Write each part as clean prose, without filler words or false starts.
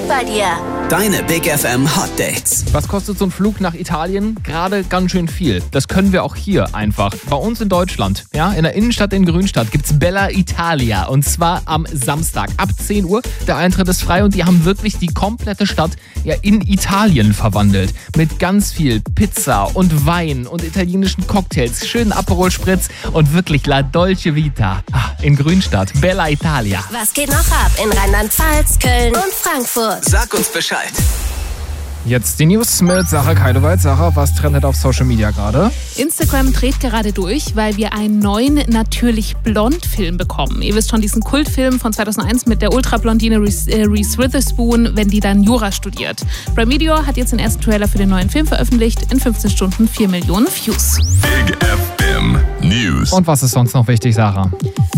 bei dir. Deine Big FM Hot Dates. Was kostet so ein Flug nach Italien? Gerade ganz schön viel. Das können wir auch hier einfach. Bei uns in Deutschland, ja, in der Innenstadt in Grünstadt gibt's Bella Italia. Und zwar am Samstag ab 10 Uhr. Der Eintritt ist frei und die haben wirklich die komplette Stadt ja in Italien verwandelt. Mit ganz viel Pizza und Wein und italienischen Cocktails, schönen Aperol Spritz und wirklich La Dolce Vita. In Grünstadt, Bella Italia. Was geht noch ab in Rheinland-Pfalz, Köln und Frankfurt? Sag uns Bescheid. Jetzt die News mit Sarah Keidewald. Sarah, was trendet auf Social Media gerade? Instagram dreht gerade durch, weil wir einen neuen Natürlich-Blond-Film bekommen. Ihr wisst schon, diesen Kultfilm von 2001 mit der Ultrablondine Reese Witherspoon, wenn die dann Jura studiert. Prime Video hat jetzt den ersten Trailer für den neuen Film veröffentlicht. In 15 Stunden 4 Millionen Views. Big FM News. Und was ist sonst noch wichtig, Sarah?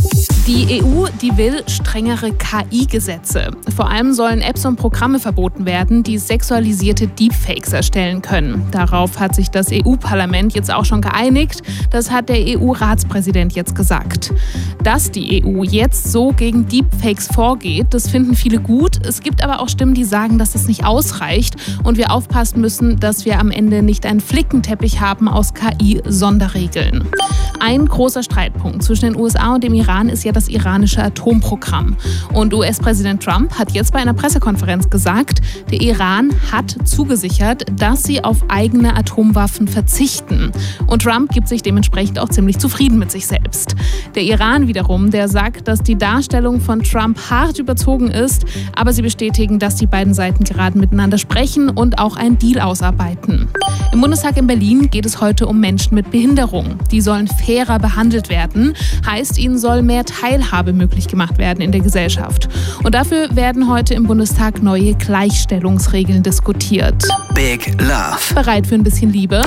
Die EU, die will strengere KI-Gesetze. Vor allem sollen Apps und Programme verboten werden, die sexualisierte Deepfakes erstellen können. Darauf hat sich das EU-Parlament jetzt auch schon geeinigt. Das hat der EU-Ratspräsident jetzt gesagt. Dass die EU jetzt so gegen Deepfakes vorgeht, das finden viele gut. Es gibt aber auch Stimmen, die sagen, dass das nicht ausreicht und wir aufpassen müssen, dass wir am Ende nicht einen Flickenteppich haben aus KI-Sonderregeln. Ein großer Streitpunkt zwischen den USA und dem Iran ist ja das iranische Atomprogramm. Und US-Präsident Trump hat jetzt bei einer Pressekonferenz gesagt, der Iran hat zugesichert, dass sie auf eigene Atomwaffen verzichten. Und Trump gibt sich dementsprechend auch ziemlich zufrieden mit sich selbst. Der Iran wiederum, der sagt, dass die Darstellung von Trump hart überzogen ist, aber sie bestätigen, dass die beiden Seiten gerade miteinander sprechen und auch einen Deal ausarbeiten. Im Bundestag in Berlin geht es heute um Menschen mit Behinderung. Die sollen fairer behandelt werden, heißt, ihnen soll mehr Teilhabe möglich gemacht werden in der Gesellschaft. Und dafür werden heute im Bundestag neue Gleichstellungsregeln diskutiert. Big Love. Bereit für ein bisschen Liebe?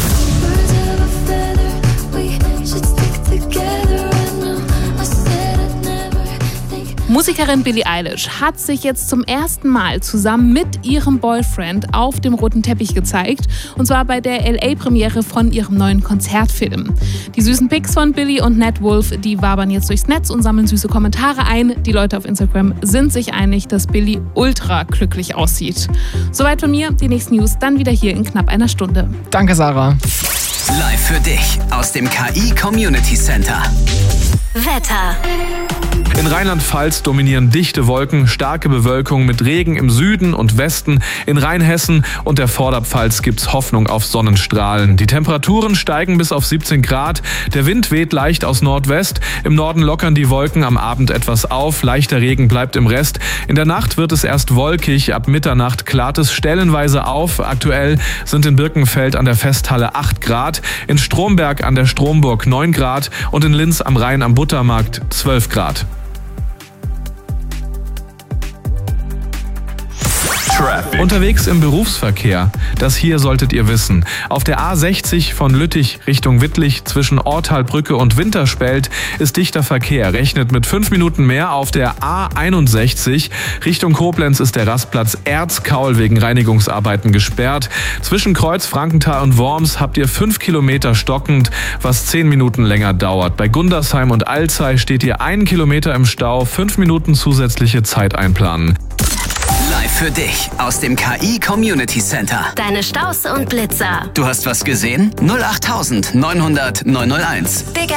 Musikerin Billie Eilish hat sich jetzt zum ersten Mal zusammen mit ihrem Boyfriend auf dem roten Teppich gezeigt. Und zwar bei der LA-Premiere von ihrem neuen Konzertfilm. Die süßen Pics von Billie und Nat Wolff, die wabern jetzt durchs Netz und sammeln süße Kommentare ein. Die Leute auf Instagram sind sich einig, dass Billie ultra glücklich aussieht. Soweit von mir, die nächsten News dann wieder hier in knapp einer Stunde. Danke, Sarah. Live für dich aus dem KI Community Center. Wetter. In Rheinland-Pfalz dominieren dichte Wolken, starke Bewölkung mit Regen im Süden und Westen. In Rheinhessen und der Vorderpfalz gibt's Hoffnung auf Sonnenstrahlen. Die Temperaturen steigen bis auf 17 Grad. Der Wind weht leicht aus Nordwest. Im Norden lockern die Wolken am Abend etwas auf. Leichter Regen bleibt im Rest. In der Nacht wird es erst wolkig. Ab Mitternacht klart es stellenweise auf. Aktuell sind in Birkenfeld an der Festhalle 8 Grad. In Stromberg an der Stromburg 9 Grad. Und in Linz am Rhein am Buttermarkt 12 Grad. Unterwegs im Berufsverkehr. Das hier solltet ihr wissen. Auf der A60 von Lüttich Richtung Wittlich zwischen Ortalbrücke und Winterspelt ist dichter Verkehr. Rechnet mit 5 Minuten mehr. Auf der A61 Richtung Koblenz ist der Rastplatz Erzkaul wegen Reinigungsarbeiten gesperrt. Zwischen Kreuz Frankenthal und Worms habt ihr 5 Kilometer stockend, was 10 Minuten länger dauert. Bei Gundersheim und Alzey steht ihr 1 Kilometer im Stau. 5 Minuten zusätzliche Zeit einplanen. Live für dich aus dem KI Community Center. Deine Staus und Blitzer. Du hast was gesehen? 08900 901. Big